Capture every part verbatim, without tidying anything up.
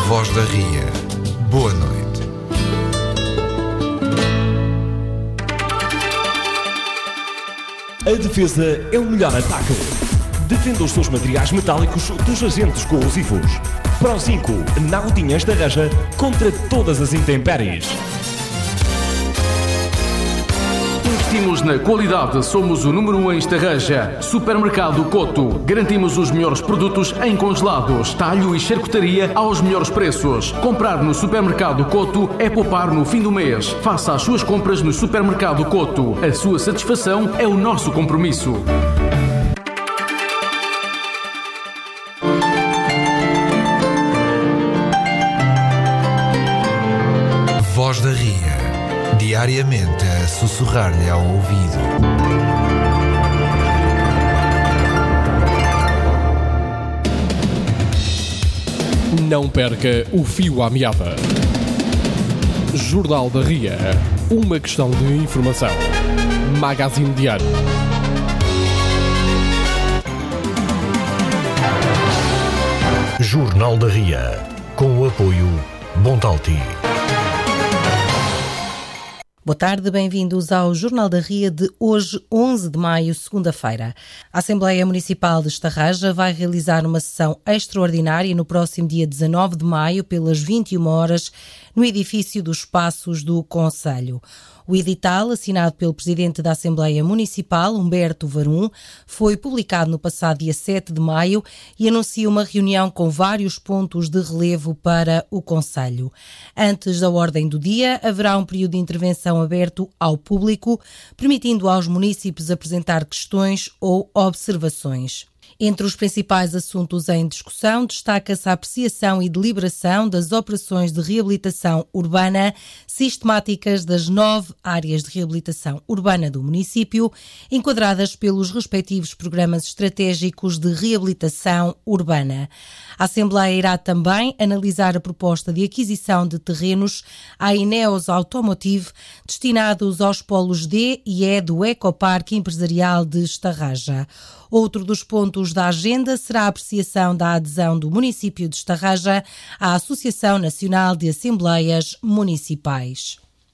Voz da Ria. Boa noite. A defesa é o melhor ataque. Defenda os seus materiais metálicos dos agentes corrosivos. Pro cinco, Nautinha Estarraja contra todas as intempéries. Investimos na qualidade, somos o número um em Estarraja. Supermercado Coto. Garantimos os melhores produtos em congelados, talho e charcutaria aos melhores preços. Comprar no Supermercado Coto é poupar no fim do mês. Faça as suas compras no Supermercado Coto. A sua satisfação é o nosso compromisso. Voz da Ria. Diariamente a sussurrar-lhe ao ouvido. Não perca o fio à meada. Jornal da Ria. Uma questão de informação. Magazine Diário. Jornal da Ria. Com o apoio Bontalti. Boa tarde, bem-vindos ao Jornal da Ria de hoje, onze de maio, segunda-feira. A Assembleia Municipal de Estarraja vai realizar uma sessão extraordinária no próximo dia dezanove de maio, pelas vinte e uma horas, no edifício dos Passos do Concelho. O edital, assinado pelo Presidente da Assembleia Municipal, Humberto Varum, foi publicado no passado dia sete de maio e anuncia uma reunião com vários pontos de relevo para o Concelho. Antes da ordem do dia, haverá um período de intervenção aberto ao público, permitindo aos munícipes apresentar questões ou observações. Entre os principais assuntos em discussão, destaca-se a apreciação e deliberação das operações de reabilitação urbana sistemáticas das nove áreas de reabilitação urbana do município, enquadradas pelos respectivos programas estratégicos de reabilitação urbana. A Assembleia irá também analisar a proposta de aquisição de terrenos à Ineos Automotive, destinados aos polos D e E do Ecoparque Empresarial de Estarraja. Outro dos pontos da agenda será a apreciação da adesão do município de Estarraja à Associação Nacional de Assembleias Municipais.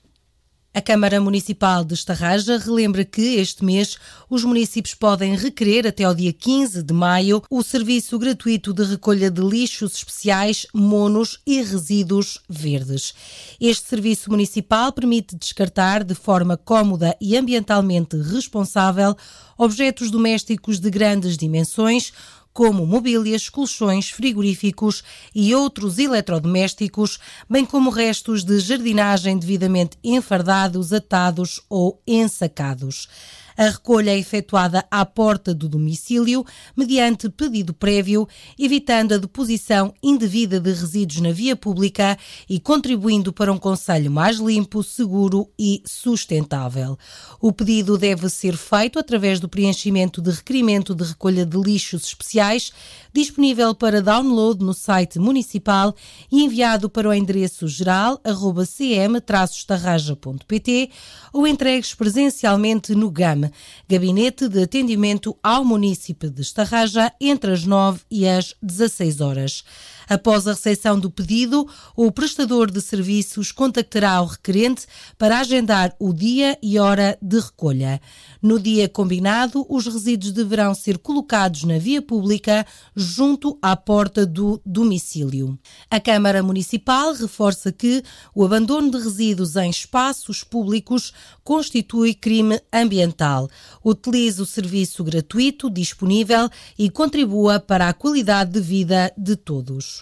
A Câmara Municipal de Estarraja relembra que, este mês, os municípios podem requerer, até ao dia quinze de maio, o serviço gratuito de recolha de lixos especiais, monos e resíduos verdes. Este serviço municipal permite descartar, de forma cómoda e ambientalmente responsável, objetos domésticos de grandes dimensões, como mobílias, colchões, frigoríficos e outros eletrodomésticos, bem como restos de jardinagem devidamente enfardados, atados ou ensacados. A recolha é efetuada à porta do domicílio, mediante pedido prévio, evitando a deposição indevida de resíduos na via pública e contribuindo para um concelho mais limpo, seguro e sustentável. O pedido deve ser feito através do preenchimento de requerimento de recolha de lixos especiais, disponível para download no site municipal e enviado para o endereço geral arroba c m traço estarraja ponto p t ou entregues presencialmente no G A M, Gabinete de Atendimento ao Munícipe de Estarraja, entre as nove e as dezasseis horas. Após a recepção do pedido, o prestador de serviços contactará o requerente para agendar o dia e hora de recolha. No dia combinado, os resíduos deverão ser colocados na via pública junto à porta do domicílio. A Câmara Municipal reforça que o abandono de resíduos em espaços públicos constitui crime ambiental. Utilize o serviço gratuito disponível e contribua para a qualidade de vida de todos.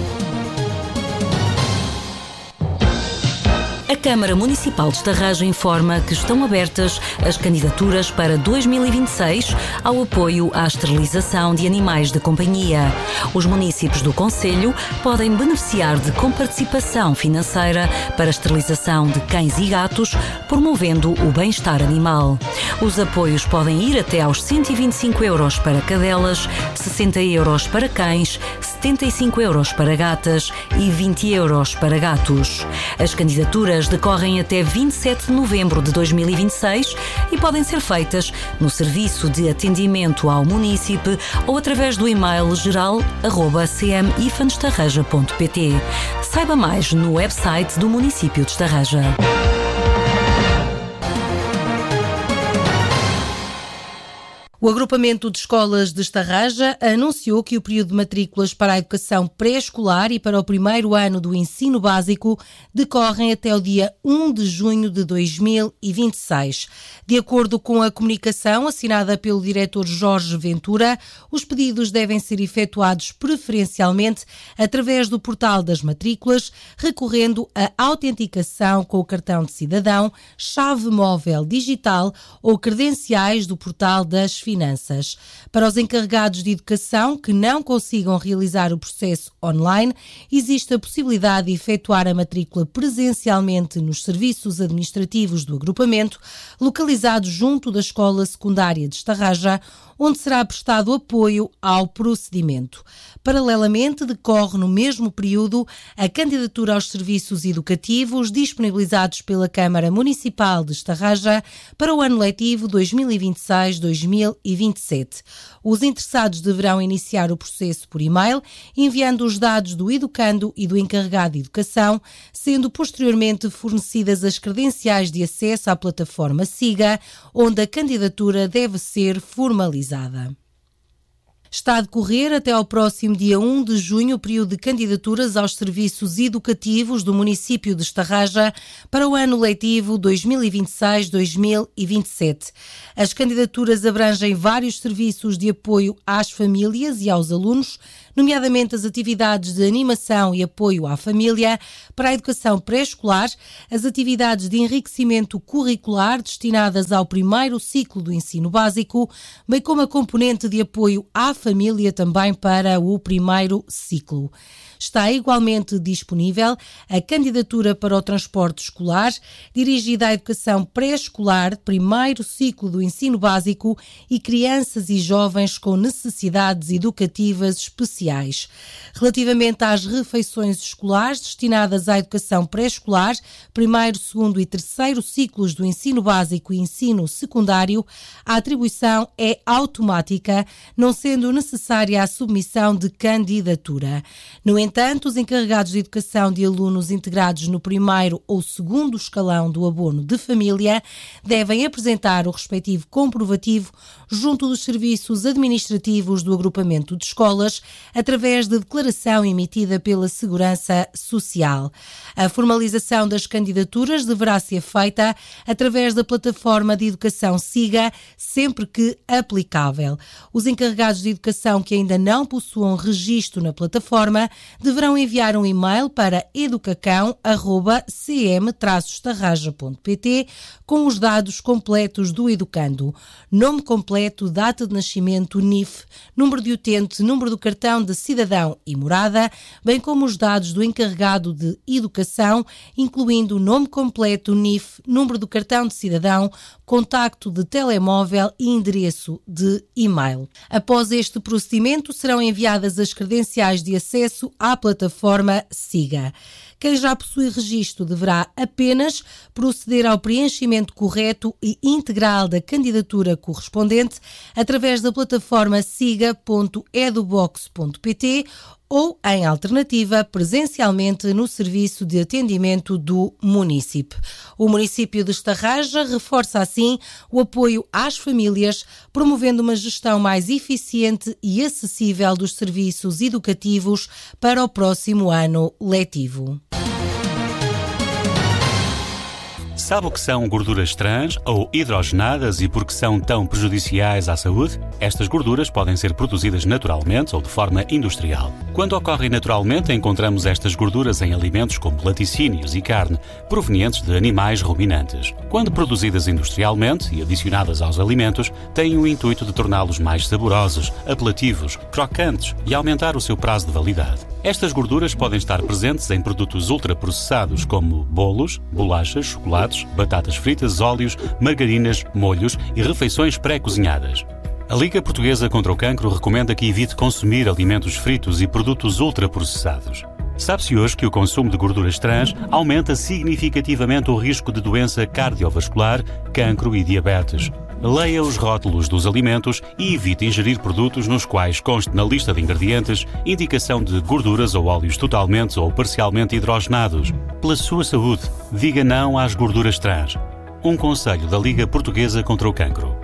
A Câmara Municipal de Estarraja informa que estão abertas as candidaturas para dois mil e vinte e seis ao apoio à esterilização de animais de companhia. Os municípios do concelho podem beneficiar de comparticipação financeira para a esterilização de cães e gatos, promovendo o bem-estar animal. Os apoios podem ir até aos cento e vinte e cinco euros para cadelas, sessenta euros para cães, setenta e cinco euros para gatas e vinte euros para gatos. As candidaturas decorrem até vinte e sete de novembro de dois mil e vinte e seis e podem ser feitas no Serviço de Atendimento ao Munícipe ou através do e-mail geral arroba c m ifan estarreja ponto p t. Saiba mais no website do município de Estarreja. O agrupamento de escolas de Estarreja anunciou que o período de matrículas para a educação pré-escolar e para o primeiro ano do ensino básico decorrem até o dia um de junho de dois mil e vinte e seis. De acordo com a comunicação assinada pelo diretor Jorge Ventura, os pedidos devem ser efetuados preferencialmente através do portal das matrículas, recorrendo à autenticação com o cartão de cidadão, chave móvel digital ou credenciais do portal das finanças. Finanças. Para os encarregados de educação que não consigam realizar o processo online, existe a possibilidade de efetuar a matrícula presencialmente nos serviços administrativos do agrupamento, localizados junto da Escola Secundária de Estarreja, onde será prestado apoio ao procedimento. Paralelamente, decorre no mesmo período a candidatura aos serviços educativos disponibilizados pela Câmara Municipal de Estarreja para o ano letivo dois mil e vinte e seis dois mil e vinte e sete. Os interessados deverão iniciar o processo por e-mail, enviando os dados do educando e do encarregado de educação, sendo posteriormente fornecidas as credenciais de acesso à plataforma SIGA, onde a candidatura deve ser formalizada. Está a decorrer até ao próximo dia um de junho o período de candidaturas aos serviços educativos do município de Estarreja para o ano letivo dois mil e vinte e seis dois mil e vinte e sete. As candidaturas abrangem vários serviços de apoio às famílias e aos alunos, nomeadamente as atividades de animação e apoio à família, para a educação pré-escolar, as atividades de enriquecimento curricular destinadas ao primeiro ciclo do ensino básico, bem como a componente de apoio à família também para o primeiro ciclo. Está igualmente disponível a candidatura para o transporte escolar, dirigida à educação pré-escolar, primeiro ciclo do ensino básico e crianças e jovens com necessidades educativas especiais. Relativamente às refeições escolares destinadas à educação pré-escolar, primeiro, segundo e terceiro ciclos do ensino básico e ensino secundário, a atribuição é automática, não sendo necessária a submissão de candidatura. No entanto, Entanto, os encarregados de educação de alunos integrados no primeiro ou segundo escalão do abono de família devem apresentar o respectivo comprovativo junto dos serviços administrativos do agrupamento de escolas, através de declaração emitida pela Segurança Social. A formalização das candidaturas deverá ser feita através da plataforma de educação SIGA, sempre que aplicável. Os encarregados de educação que ainda não possuam registro na plataforma deverão enviar um e-mail para educacão arroba c m traço estarreja ponto p t com os dados completos do educando: nome completo, data de nascimento, N I F, número de utente, número do cartão de cidadão e morada, bem como os dados do encarregado de educação, incluindo nome completo, N I F, número do cartão de cidadão, contacto de telemóvel e endereço de e-mail. Após este procedimento, serão enviadas as credenciais de acesso à plataforma SIGA. Quem já possui registro deverá apenas proceder ao preenchimento correto e integral da candidatura correspondente através da plataforma siga ponto edubox ponto p t ou, em alternativa, presencialmente no serviço de atendimento do munícipe. O município de Estarreja reforça assim o apoio às famílias, promovendo uma gestão mais eficiente e acessível dos serviços educativos para o próximo ano letivo. Sabe o que são gorduras trans ou hidrogenadas e por que são tão prejudiciais à saúde? Estas gorduras podem ser produzidas naturalmente ou de forma industrial. Quando ocorrem naturalmente, encontramos estas gorduras em alimentos como laticínios e carne, provenientes de animais ruminantes. Quando produzidas industrialmente e adicionadas aos alimentos, têm o intuito de torná-los mais saborosos, apelativos, crocantes e aumentar o seu prazo de validade. Estas gorduras podem estar presentes em produtos ultraprocessados como bolos, bolachas, chocolates, batatas fritas, óleos, margarinas, molhos e refeições pré-cozinhadas. A Liga Portuguesa contra o Cancro recomenda que evite consumir alimentos fritos e produtos ultraprocessados. Sabe-se hoje que o consumo de gorduras trans aumenta significativamente o risco de doença cardiovascular, cancro e diabetes. Leia os rótulos dos alimentos e evite ingerir produtos nos quais conste na lista de ingredientes indicação de gorduras ou óleos totalmente ou parcialmente hidrogenados. Pela sua saúde, diga não às gorduras trans. Um conselho da Liga Portuguesa contra o Cancro.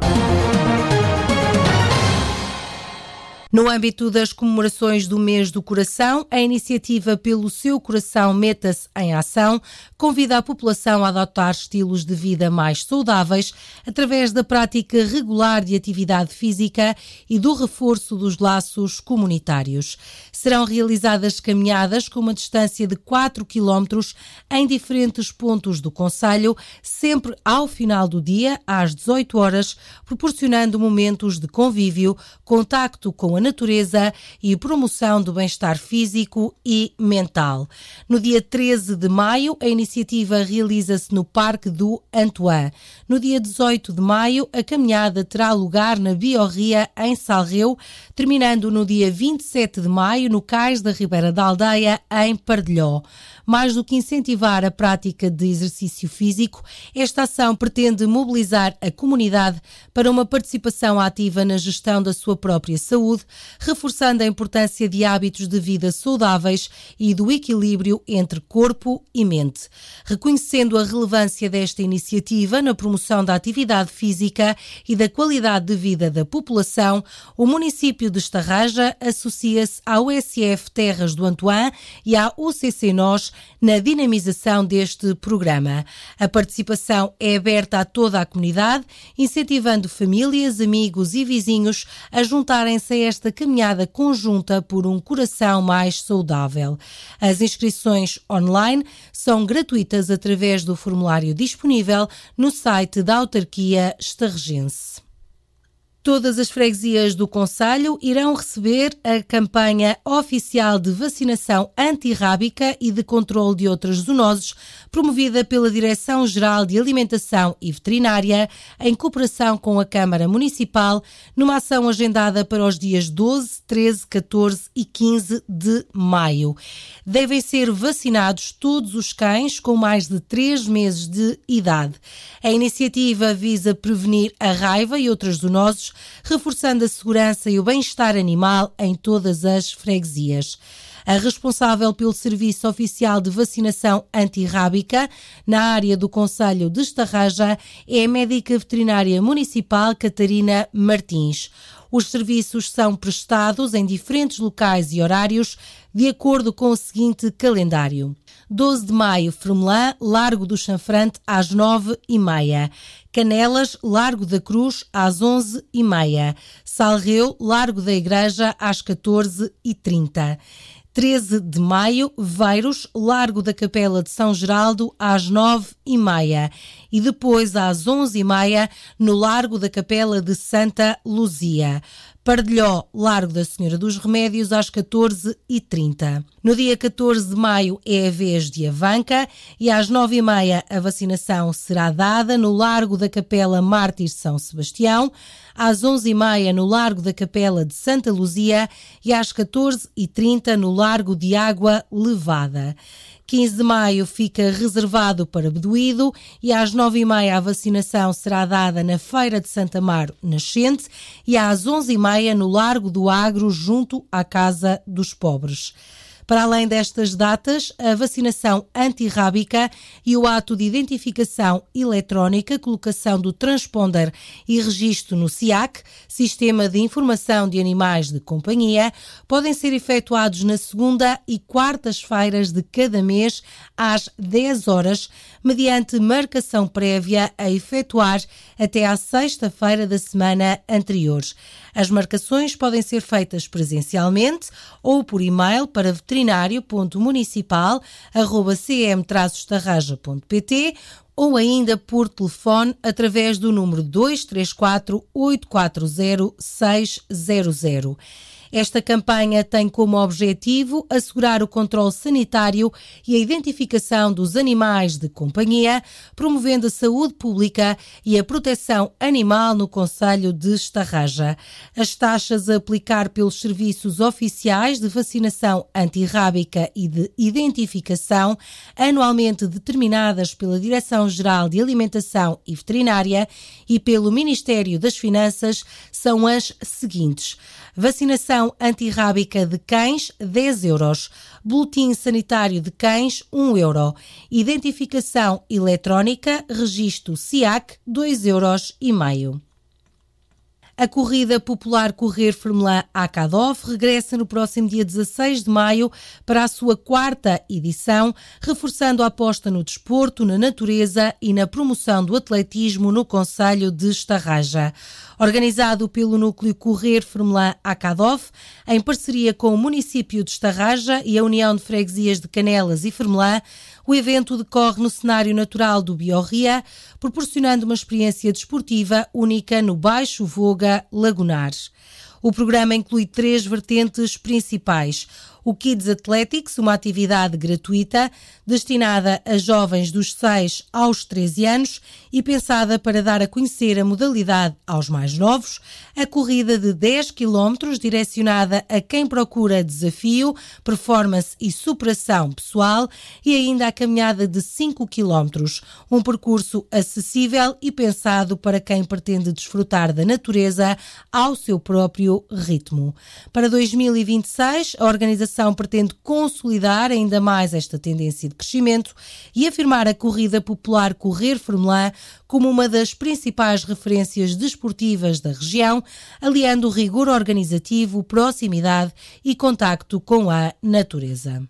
No âmbito das comemorações do Mês do Coração, a iniciativa Pelo Seu Coração Meta-se em Ação convida a população a adotar estilos de vida mais saudáveis através da prática regular de atividade física e do reforço dos laços comunitários. Serão realizadas caminhadas com uma distância de quatro quilómetros em diferentes pontos do concelho, sempre ao final do dia, às dezoito horas, proporcionando momentos de convívio, contacto com a natureza e promoção do bem-estar físico e mental. No dia treze de maio, a iniciativa realiza-se no Parque do Antoine. No dia dezoito de maio, a caminhada terá lugar na Biorria, em Salreu, terminando no dia vinte e sete de maio, no Cais da Ribeira da Aldeia, em Pardelhó. Mais do que incentivar a prática de exercício físico, esta ação pretende mobilizar a comunidade para uma participação ativa na gestão da sua própria saúde, reforçando a importância de hábitos de vida saudáveis e do equilíbrio entre corpo e mente. Reconhecendo a relevância desta iniciativa na promoção da atividade física e da qualidade de vida da população, o município de Estarraja associa-se à U S F Terras do Antoine e à U C C Nós na dinamização deste programa. A participação é aberta a toda a comunidade, incentivando famílias, amigos e vizinhos a juntarem-se a esta caminhada conjunta por um coração mais saudável. As inscrições online são gratuitas através do formulário disponível no site da autarquia estarrejense. Todas as freguesias do concelho irão receber a campanha oficial de vacinação antirrábica e de controle de outras zoonoses, promovida pela Direção-Geral de Alimentação e Veterinária, em cooperação com a Câmara Municipal, numa ação agendada para os dias doze, treze, catorze e quinze de maio. Devem ser vacinados todos os cães com mais de três meses de idade. A iniciativa visa prevenir a raiva e outras zoonoses, reforçando a segurança e o bem-estar animal em todas as freguesias. A responsável pelo Serviço Oficial de Vacinação Antirrábica na área do concelho de Estarraja é a médica veterinária municipal Catarina Martins. Os serviços são prestados em diferentes locais e horários de acordo com o seguinte calendário. doze de maio, Fremelã, Largo do Chanfrante, às nove e meia. Canelas, Largo da Cruz, às onze e meia. Salreu, Largo da Igreja, às catorze e trinta. treze de maio, Veiros, Largo da Capela de São Geraldo, às nove e meia. E depois, às onze e meia, no Largo da Capela de Santa Luzia. Pardelhó, Largo da Senhora dos Remédios, às catorze e trinta. No dia catorze de maio é a vez de Avanca e às nove e meia a vacinação será dada no Largo da Capela Mártir São Sebastião, às onze e meia no Largo da Capela de Santa Luzia e às catorze e trinta no Largo de Água Levada. quinze de maio fica reservado para Bedoído e às nove e meia a vacinação será dada na Feira de Santa Mar Nascente e às onze e meia no Largo do Agro, junto à Casa dos Pobres. Para além destas datas, a vacinação antirrábica e o ato de identificação eletrónica, colocação do transponder e registro no S I A C, Sistema de Informação de Animais de Companhia, podem ser efetuados na segunda e quartas-feiras de cada mês, às dez horas, mediante marcação prévia a efetuar até à sexta-feira da semana anterior. As marcações podem ser feitas presencialmente ou por e-mail para veterinário ponto municipal arroba c m traço estarraja ponto p t ou ainda por telefone através do número dois três quatro, oito quatro zero, seis zero zero. Esta campanha tem como objetivo assegurar o controle sanitário e a identificação dos animais de companhia, promovendo a saúde pública e a proteção animal no concelho de Estarraja. As taxas a aplicar pelos serviços oficiais de vacinação antirrábica e de identificação, anualmente determinadas pela Direção-Geral de Alimentação e Veterinária e pelo Ministério das Finanças, são as seguintes: vacinação antirrábica de cães, dez euros. Boletim sanitário de cães, um euro. Identificação eletrónica, registro S I A C, dois euros e meio. A corrida popular Correr Fermelã à Cadove regressa no próximo dia dezasseis de maio para a sua quarta edição, reforçando a aposta no desporto, na natureza e na promoção do atletismo no concelho de Estarraja. Organizado pelo núcleo Correr Fermelã à Cadove, em parceria com o município de Estarraja e a União de Freguesias de Canelas e Fermelã, o evento decorre no cenário natural do Biorria, proporcionando uma experiência desportiva única no Baixo Voga Lagunar. O programa inclui três vertentes principais: o Kids Athletics, uma atividade gratuita destinada a jovens dos seis aos treze anos e pensada para dar a conhecer a modalidade aos mais novos, a corrida de dez quilómetros direcionada a quem procura desafio, performance e superação pessoal, e ainda a caminhada de cinco quilómetros, um percurso acessível e pensado para quem pretende desfrutar da natureza ao seu próprio ritmo. Para dois mil e vinte e seis, a organização pretende consolidar ainda mais esta tendência de crescimento e afirmar a corrida popular Correr Fermelã como uma das principais referências desportivas da região, aliando rigor organizativo, proximidade e contacto com a natureza.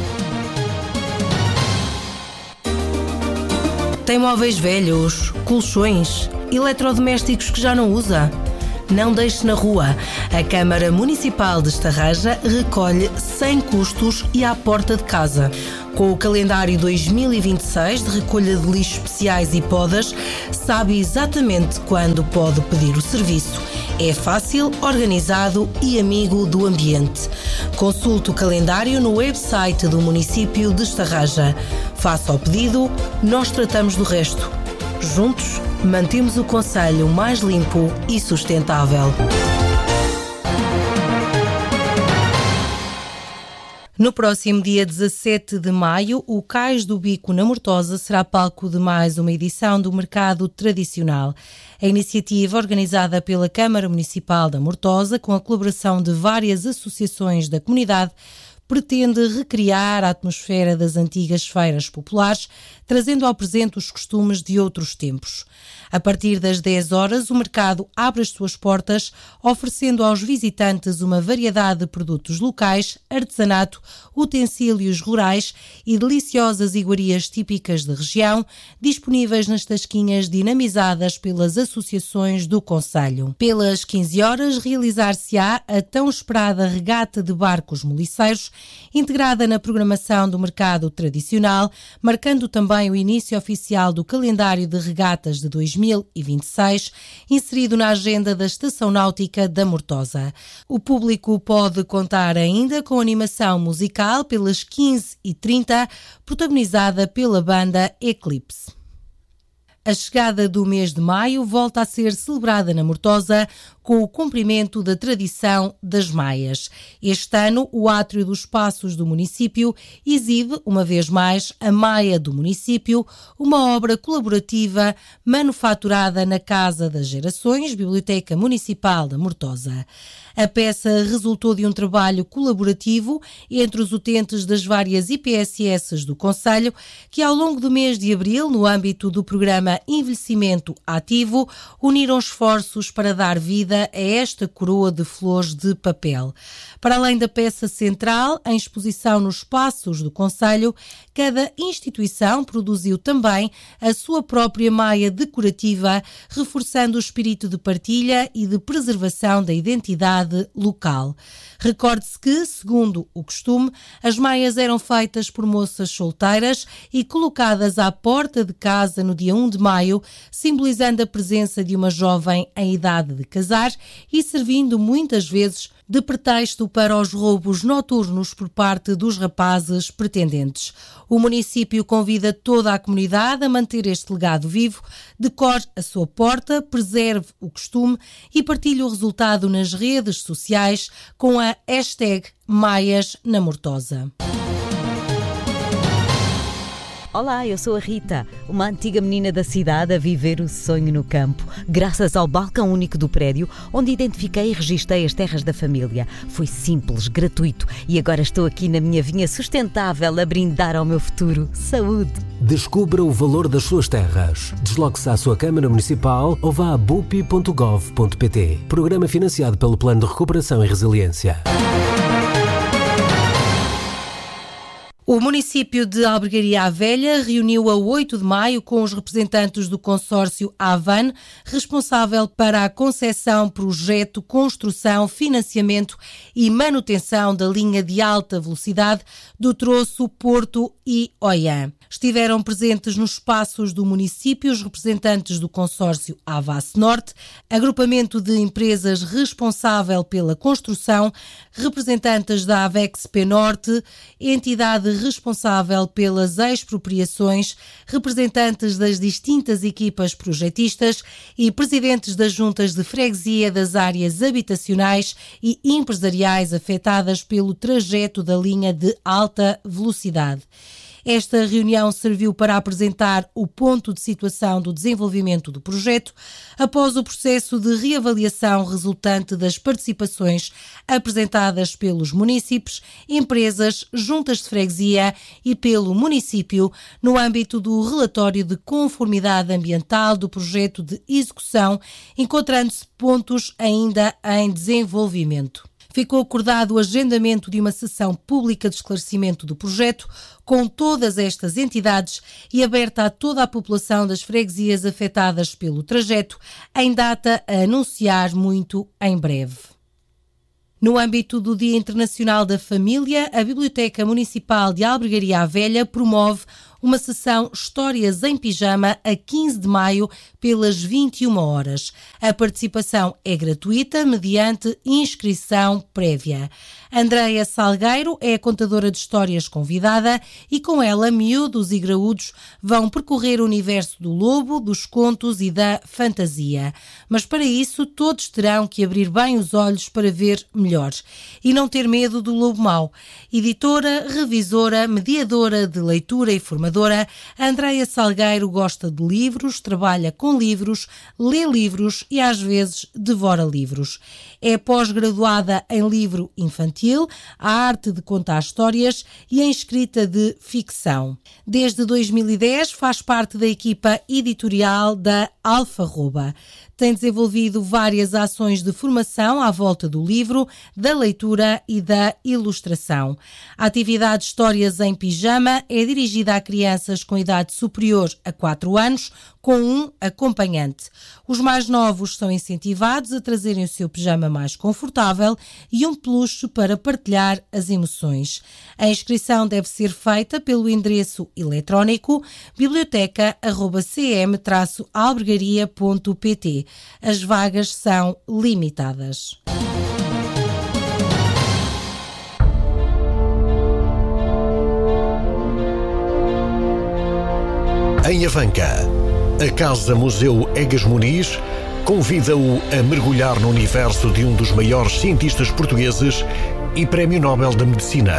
Tem móveis velhos, colchões, eletrodomésticos que já não usa? Não deixe na rua. A Câmara Municipal de Estarraja recolhe sem custos e à porta de casa. Com o calendário dois mil e vinte e seis de recolha de lixos especiais e podas, sabe exatamente quando pode pedir o serviço. É fácil, organizado e amigo do ambiente. Consulte o calendário no website do município de Estarraja. Faça o pedido, nós tratamos do resto. Juntos, mantemos o concelho mais limpo e sustentável. No próximo dia dezassete de maio, o Cais do Bico na Mortosa será palco de mais uma edição do Mercado Tradicional. A iniciativa, organizada pela Câmara Municipal da Mortosa, com a colaboração de várias associações da comunidade, pretende recriar a atmosfera das antigas feiras populares, trazendo ao presente os costumes de outros tempos. A partir das dez horas, o mercado abre as suas portas, oferecendo aos visitantes uma variedade de produtos locais, artesanato, utensílios rurais e deliciosas iguarias típicas da região, disponíveis nas tasquinhas dinamizadas pelas associações do concelho. Pelas quinze horas, realizar-se-á a tão esperada regata de barcos moliceiros, integrada na programação do mercado tradicional, marcando também o início oficial do calendário de regatas de dois mil e vinte e seis, inserido na agenda da Estação Náutica da Mortosa. O público pode contar ainda com animação musical pelas quinze e trinta, protagonizada pela banda Eclipse. A chegada do mês de maio volta a ser celebrada na Mortosa com o cumprimento da tradição das Maias. Este ano, o átrio dos Passos do município exibe, uma vez mais, a Maia do município, uma obra colaborativa manufaturada na Casa das Gerações, Biblioteca Municipal da Mortosa. A peça resultou de um trabalho colaborativo entre os utentes das várias I P S S do concelho, que ao longo do mês de abril, no âmbito do programa Envelhecimento Ativo, uniram esforços para dar vida a esta coroa de flores de papel. Para além da peça central, em exposição nos espaços do concelho, cada instituição produziu também a sua própria maia decorativa, reforçando o espírito de partilha e de preservação da identidade local. Recorde-se que, segundo o costume, as maias eram feitas por moças solteiras e colocadas à porta de casa no dia um de maio, simbolizando a presença de uma jovem em idade de casar, familiar e servindo muitas vezes de pretexto para os roubos noturnos por parte dos rapazes pretendentes. O município convida toda a comunidade a manter este legado vivo, decore a sua porta, preserve o costume e partilhe o resultado nas redes sociais com a hashtag Maias na Mortosa. Olá, eu sou a Rita, uma antiga menina da cidade a viver o sonho no campo, graças ao balcão único do prédio, onde identifiquei e registrei as terras da família. Foi simples, gratuito e agora estou aqui na minha vinha sustentável a brindar ao meu futuro. Saúde! Descubra o valor das suas terras. Desloque-se à sua Câmara Municipal ou vá a bupi ponto gov ponto pt. Programa financiado pelo Plano de Recuperação e Resiliência. O município de Albergaria à Velha reuniu a oito de maio com os representantes do consórcio Avan, responsável para a concepção, projeto, construção, financiamento e manutenção da linha de alta velocidade do troço Porto e Oiã. Estiveram presentes nos espaços do município os representantes do consórcio Avas Norte, agrupamento de empresas responsável pela construção, representantes da Avexp Norte, entidade responsável pelas expropriações, representantes das distintas equipas projetistas e presidentes das juntas de freguesia das áreas habitacionais e empresariais afetadas pelo trajeto da linha de alta velocidade. Esta reunião serviu para apresentar o ponto de situação do desenvolvimento do projeto após o processo de reavaliação resultante das participações apresentadas pelos munícipes, empresas, juntas de freguesia e pelo município no âmbito do relatório de conformidade ambiental do projeto de execução, encontrando-se pontos ainda em desenvolvimento. Ficou acordado o agendamento de uma sessão pública de esclarecimento do projeto com todas estas entidades e aberta a toda a população das freguesias afetadas pelo trajeto, em data a anunciar muito em breve. No âmbito do Dia Internacional da Família, a Biblioteca Municipal de Albergaria à Velha promove uma sessão Histórias em Pijama a quinze de maio pelas vinte e uma horas. A participação é gratuita mediante inscrição prévia. Andreia Salgueiro é a contadora de histórias convidada e com ela miúdos e graúdos vão percorrer o universo do lobo, dos contos e da fantasia. Mas para isso todos terão que abrir bem os olhos para ver melhor e não ter medo do lobo mau. Editora, revisora, mediadora de leitura e formadora, Andreia Salgueiro gosta de livros, trabalha com livros, lê livros e às vezes devora livros. É pós-graduada em livro infantil, a arte de contar histórias e em escrita de ficção. Desde dois mil e dez faz parte da equipa editorial da Alfarroba. Tem desenvolvido várias ações de formação à volta do livro, da leitura e da ilustração. A atividade Histórias em Pijama é dirigida a crianças com idade superior a quatro anos, com um acompanhante. Os mais novos são incentivados a trazerem o seu pijama mais confortável e um peluche para partilhar as emoções. A inscrição deve ser feita pelo endereço eletrónico biblioteca arroba c m traço albergaria ponto p t. As vagas são limitadas. Em Avanca, a Casa Museu Egas Muniz convida-o a mergulhar no universo de um dos maiores cientistas portugueses e Prémio Nobel da Medicina.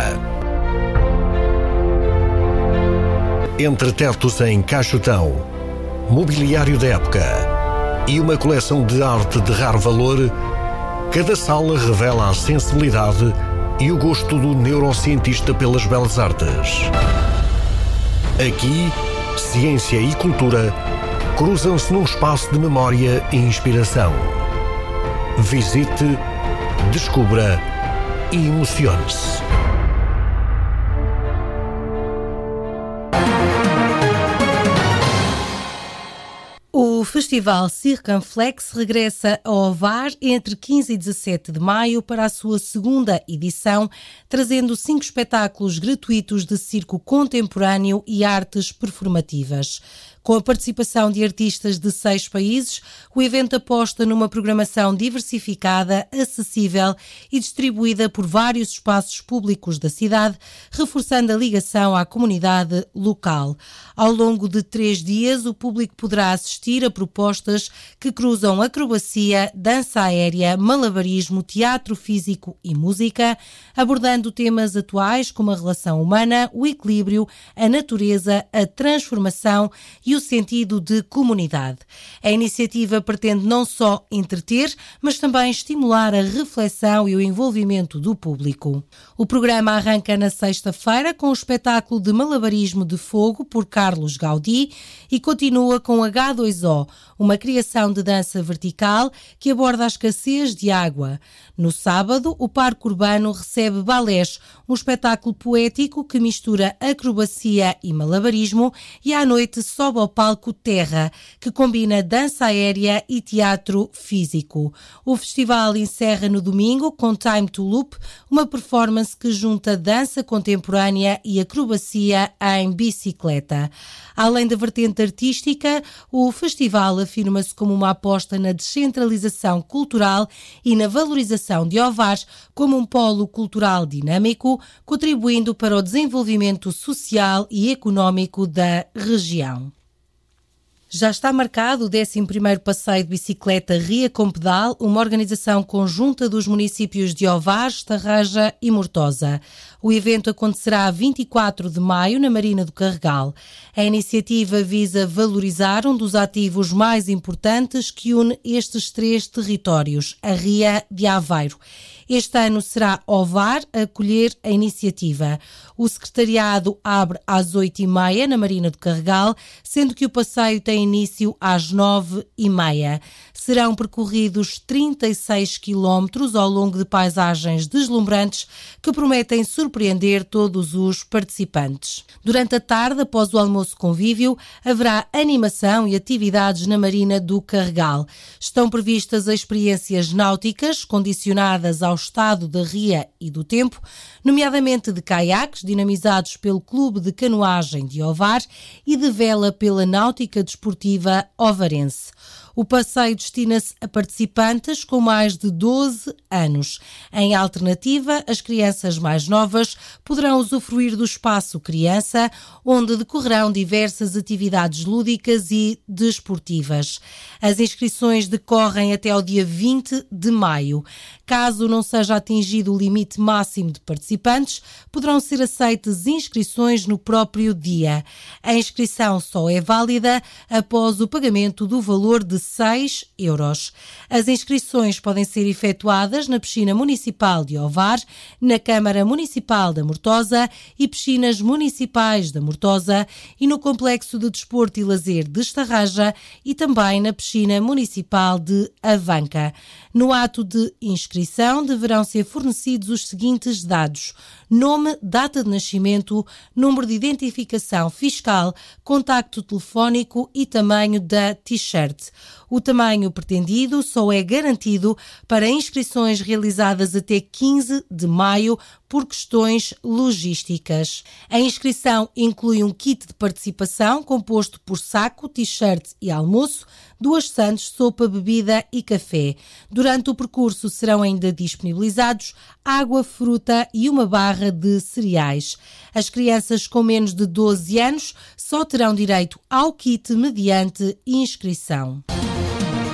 Entre tetos em caixotão, mobiliário da época e uma coleção de arte de raro valor, cada sala revela a sensibilidade e o gosto do neurocientista pelas belas artes. Aqui, ciência e cultura cruzam-se num espaço de memória e inspiração. Visite, descubra e emocione-se. O Festival Circunflex regressa ao Ovar entre quinze e dezassete de maio para a sua segunda edição, trazendo cinco espetáculos gratuitos de circo contemporâneo e artes performativas. Com a participação de artistas de seis países, o evento aposta numa programação diversificada, acessível e distribuída por vários espaços públicos da cidade, reforçando a ligação à comunidade local. Ao longo de três dias, o público poderá assistir a propostas que cruzam acrobacia, dança aérea, malabarismo, teatro físico e música, abordando temas atuais como a relação humana, o equilíbrio, a natureza, a transformação e o sentido de comunidade. A iniciativa pretende não só entreter, mas também estimular a reflexão e o envolvimento do público. O programa arranca na sexta-feira com o espetáculo de malabarismo de fogo por Carlos Gaudí e continua com H dois O, uma criação de dança vertical que aborda a escassez de água. No sábado, o Parque Urbano recebe Balés, um espetáculo poético que mistura acrobacia e malabarismo, e à noite sobe ao palco Terra, que combina dança aérea e teatro físico. O festival encerra no domingo com Time to Loop, uma performance que junta dança contemporânea e acrobacia em bicicleta. Além da vertente artística, o festival afirma-se como uma aposta na descentralização cultural e na valorização de Ovar como um polo cultural dinâmico, contribuindo para o desenvolvimento social e económico da região. Já está marcado o décimo primeiro Passeio de Bicicleta Ria com Pedal, uma organização conjunta dos municípios de Ovar, Estarraja e Mortosa. O evento acontecerá a vinte e quatro de maio na Marina do Carregal. A iniciativa visa valorizar um dos ativos mais importantes que une estes três territórios, a Ria de Aveiro. Este ano será Ovar a acolher a iniciativa. O secretariado abre às oito e meia na Marina do Carregal, sendo que o passeio tem início às nove e meia. Serão percorridos trinta e seis quilómetros ao longo de paisagens deslumbrantes que prometem surpreender todos os participantes. Durante a tarde, após o almoço convívio, haverá animação e atividades na Marina do Carregal. Estão previstas experiências náuticas condicionadas ao estado da ria e do tempo, nomeadamente de caiaques dinamizados pelo Clube de Canoagem de Ovar e de vela pela Náutica Desportiva Ovarense. O passeio destina-se a participantes com mais de doze anos. Em alternativa, as crianças mais novas poderão usufruir do espaço criança, onde decorrerão diversas atividades lúdicas e desportivas. As inscrições decorrem até ao dia vinte de maio. Caso não seja atingido o limite máximo de participantes, poderão ser aceitas inscrições no próprio dia. A inscrição só é válida após o pagamento do valor de seis euros. As inscrições podem ser efetuadas na Piscina Municipal de Ovar, na Câmara Municipal da Mortosa e Piscinas Municipais da Mortosa e no Complexo de Desporto e Lazer de Estarraja e também na Piscina Municipal de Avanca. No ato de inscrição deverão ser fornecidos os seguintes dados: nome, data de nascimento, número de identificação fiscal, contacto telefónico e tamanho da t-shirt. O tamanho pretendido só é garantido para inscrições realizadas até quinze de maio por questões logísticas. A inscrição inclui um kit de participação composto por saco, t-shirt e almoço, duas sandes, sopa, bebida e café. Durante o percurso serão ainda disponibilizados água, fruta e uma barra de cereais. As crianças com menos de doze anos só terão direito ao kit mediante inscrição.